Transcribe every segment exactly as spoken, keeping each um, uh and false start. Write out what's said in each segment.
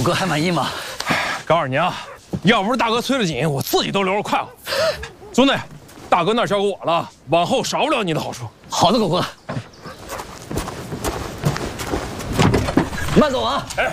哥还满意吗？ 告诉你啊，要不是大哥催得紧，我自己都流着快活。兄弟，大哥那儿交给我了，往后少不了你的好处。 好的，狗哥。慢走啊！哎。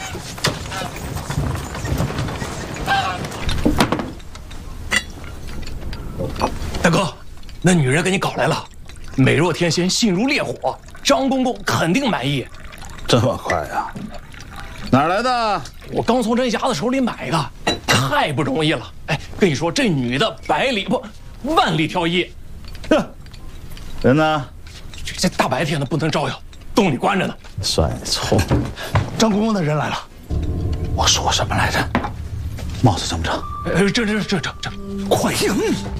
大哥，那女人给你搞来了，美若天仙，心如烈火，张公公肯定满意。 这么快呀？哪儿来的？ 我刚从这伢子手里买的，太不容易了。哎，跟你说，这女的百里不万里挑一。 哼，人呢？ 这这大白天的不能招摇，洞里关着呢。 算你聪明。张公公的人来了，我说什么来着？帽子整不整？ 呃，这这这这这，快赢！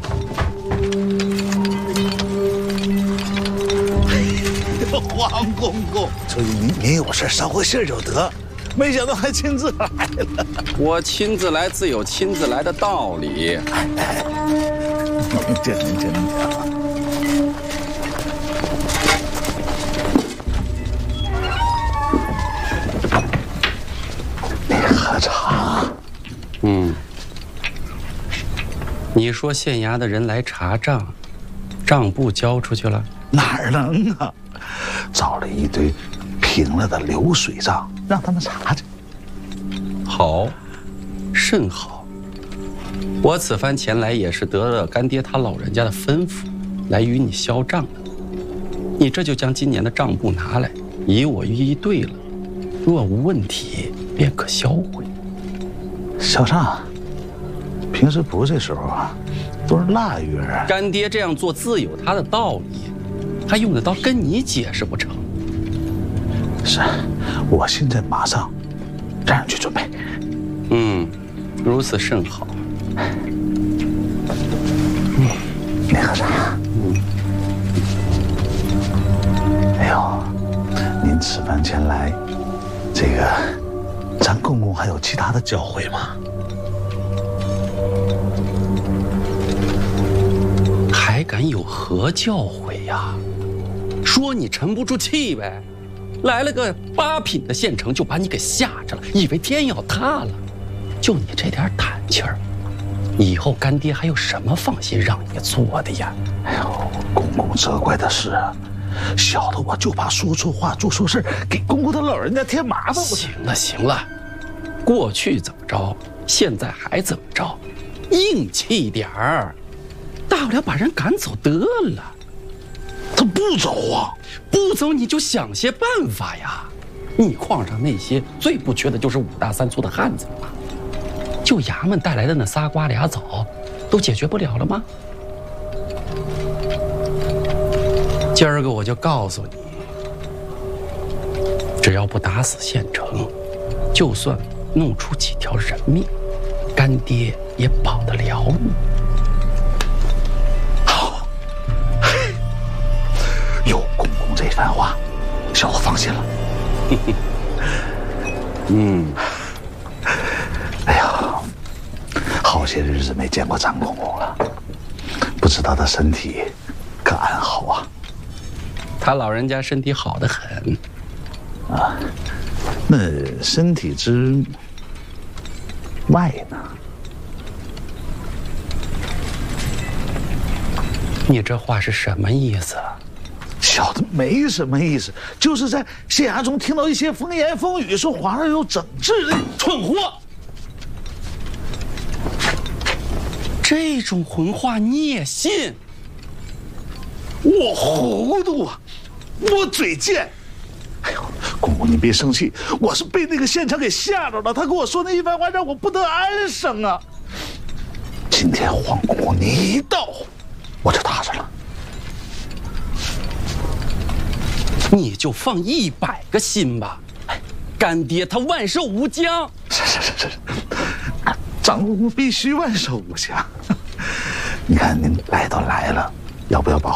王公公，这您您有事捎个信儿就得，没想到还亲自来了。 我亲自来自有亲自来的道理。 您这您真的。你喝茶。 嗯。你说县衙的人来查账，账簿交出去了？ 哪儿能啊！找了一堆平了的流水账，让他们查去。 好，甚好。我此番前来也是得了干爹他老人家的吩咐，来与你销账的。你这就将今年的账簿拿来，以我寓意对了，若无问题，便可销毁。 销账？平时不这时候啊，都是腊月啊。 干爹这样做自有他的道理。还用得到跟你解释不成？ 是，我现在马上让人去准备。 嗯，如此甚好。 嗯，你喝茶。嗯。哎呦，您此番前来，这个张公公还有其他的教诲吗？ 还敢有何教诲呀？说你沉不住气呗，来了个八品的县城就把你给吓着了，以为天要塌了。就你这点胆气儿，以后干爹还有什么放心让你做的呀？ 哎呦，公公责怪的是，小的我就怕说错话、做错事，给公公他老人家添麻烦。 行了行了，过去怎么着，现在还怎么着，硬气点儿，大不了把人赶走得了。 他不走啊！ 不走你就想些办法呀！你矿上那些最不缺的就是五大三粗的汉子了嘛，就衙门带来的那仨瓜俩枣，都解决不了了吗？今儿个我就告诉你，只要不打死县城，就算弄出几条人命，干爹也保得了你。 有公公这番话，小子放心了。 嗯， 哎呀，好些日子没见过张公公了，不知道他身体可安好啊？ 他老人家身体好得很。 啊，那身体之外呢？ 你这话是什么意思？ 小的没什么意思，就是在县衙中听到一些风言风语，说皇上有整治的蠢货。 这种混话你也信？ 我糊涂啊，我嘴贱。哎呦，公公您别生气，我是被那个县城给吓着了，他跟我说那一番话让我不得安生啊。今天黄公公你一到，我就踏实了。 你就放一百个心吧，干爹他万寿无疆。 是是是是，张公公必须万寿无疆。你看您来都来了，要不要把